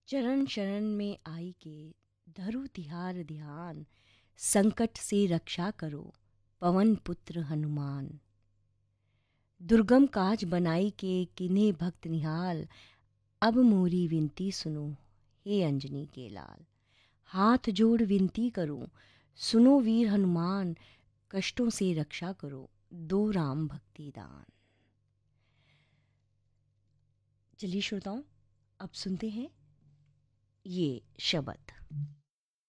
चरण शरण में आई के धरु तिहार ध्यान, संकट से रक्षा करो पवन पुत्र हनुमान। दुर्गम काज बनाई के किन्हे भक्त निहाल, अब मोरी विनती सुनो हे अंजनी के लाल। हाथ जोड़ विनती करूं सुनो वीर हनुमान, कष्टों से रक्षा करो दो राम भक्ति दान। चलिए श्रोताओं, अब सुनते हैं ये शब्द।